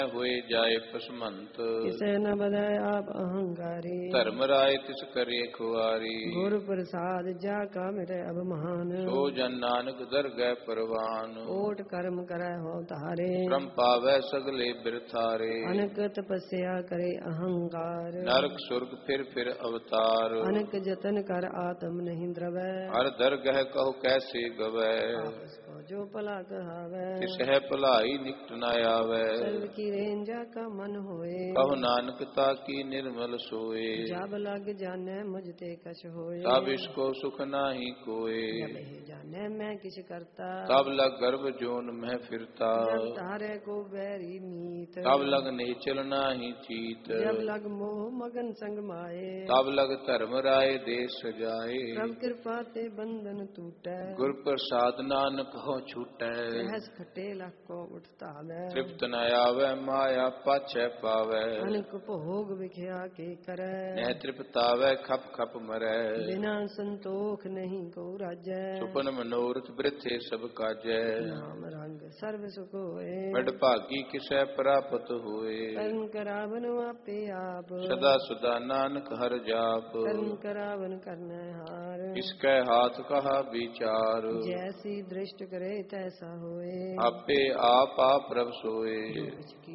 ਹੋਏ ਜਾਏ ਪਸਮੰਤ। किसे न बधाय आप अहंकारी। ਧਰਮ ਰਾਏ ਤਿਸ ਕਰੇ ਖੁਆਰੀ। गुर प्रसाद जा का मिटे अब महान। ਸੋ ਜਨ ਨਾਨਕ ਦਰਗਹਿ ਪਰਵਾਨ। ओट कर्म करे हो तारे। ਬ੍ਰਹਮ ਪਾਵੈ ਸਗਲੇ ਬਿਰਥਾਰੇ। अनक तपस्या करे अहंकार। ਨਰਕ ਸੁਰਗ ਫਿਰ ਅਵਤਾਰ। अनक जतन कर आत्म नहीं द्रवै। ਹਰ ਦਰਗਹਿ ਕਹੋ ਕੈਸੇ ਗਵੈ। आपस को जो भला कहावै। ਤਿਸਹਿ ਭਲਾਈ ਨਿਕਟ ਨ ਆਵੈ। सर्व की रेंजा का मन होए। ਕਹੋ ਨਾਨਕ ਤਾਕੀ ਨਿਰਮਲ ਸੋਏ। जब लग जाने मुझते कछ होए। ਤਬ ਇਸਕੋ ਸੁਖ ਨਾਹੀ ਕੋਏ। जब हे जाने मैं किछ करता। ਤਬ ਲਗ ਗਰਭ ਜੋਨ ਮਹਿ ਫਿਰਤਾ। जब तारे को बैरी मीत। ਤਬ ਲਗ ਨੇਚਲ ਨਾਹੀ ਚੀਤ। जब लग मोह मगन संग माए। ਤਬ ਲਗ ਧਰਮ ਰਾਏ ਦੇਸ ਸਜਾਏ। प्रभ कृपा ते बंधन टूटै। ਗੁਰ ਪ੍ਰਸਾਦ ਨਾਨਕ ਹੋ ਛੂਟੈ। सहज खटे लख को उठता है। ਤ੍ਰਿਪਤ ਨ ਆਵੈ ਮਾਇਆ ਪਾਛੈ ਪਾਵੈ। अनक भोग विख्या के करे। ਨਹਿ ਤ੍ਰਿਪਤਾਵੈ ਖਪ ਖਪ ਮਰੈ। बिना संतोख नहीं को राजै। ਸੁਪਨ ਮਨੋਰਥ ਬ੍ਰਿਥੇ ਸਭ ਕਾਜੈ। नाम रंग सर्व सुख होए। ਬੜ ਭਾਗੀ ਕਿਸੈ ਪ੍ਰਾਪਤ ਹੋਏ। कर्म करावन आपे आप। ਸਦਾ ਸਦਾ ਨਾਨਕ ਹਰਿ ਜਾਪ। कर्म करावन करने हार। ਇਸਕੈ ਹਾਥ ਕਹਾ ਵਿਚਾਰ। जैसी दृष्ट करे तैसा होए। ਆਪੇ ਆਪ ਪ੍ਰਭ ਸੋਏ। जो कुछ